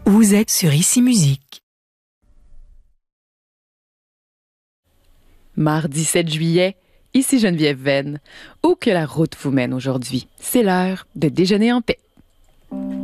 Vous êtes sur Ici Musique. Mardi 7 juillet, ici Geneviève Venn. Où que la route vous mène aujourd'hui, c'est l'heure de déjeuner en paix.